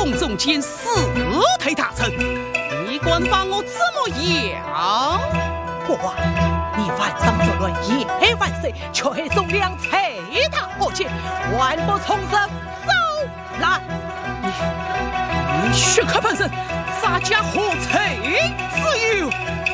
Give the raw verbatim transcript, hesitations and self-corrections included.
宫中间死退大臣，你管把我怎么样？ 国王，你犯上这论也黑万岁，却黑忠良催他而且万不从生，走来！ 你血可本身，洒家何罪之有？